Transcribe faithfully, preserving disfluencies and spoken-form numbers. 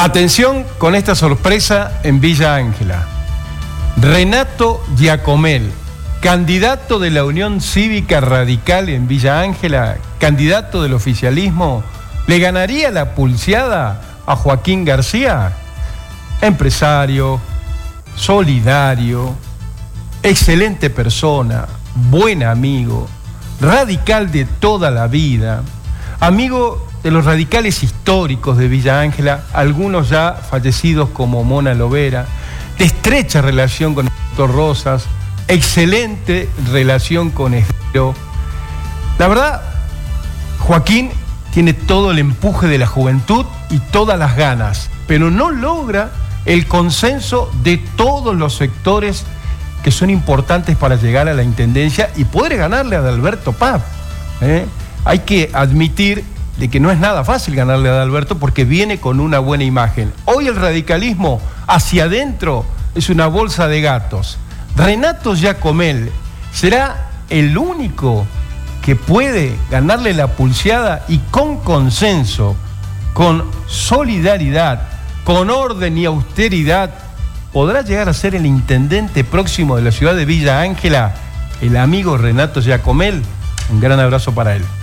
Atención con esta sorpresa en Villa Ángela. Renato Giacomel, candidato de la Unión Cívica Radical en Villa Ángela, candidato del oficialismo, ¿le ganaría la pulseada a Joaquín García? Empresario, solidario, excelente persona, buen amigo, radical de toda la vida, amigo de los radicales históricos de Villa Ángela, algunos ya fallecidos como Mona Lovera, de estrecha relación con el doctor Rosas, excelente relación con Estero. La verdad, Joaquín tiene todo el empuje de la juventud y todas las ganas, pero no logra el consenso de todos los sectores que son importantes para llegar a la intendencia y poder ganarle a Adalberto Paz. ¿eh? Hay que admitir de que no es nada fácil ganarle a Adalberto porque viene con una buena imagen. Hoy el radicalismo hacia adentro es una bolsa de gatos. Renato Giacomel será el único que puede ganarle la pulseada y con consenso, con solidaridad, con orden y austeridad, podrá llegar a ser el intendente próximo de la ciudad de Villa Ángela, el amigo Renato Giacomel. Un gran abrazo para él.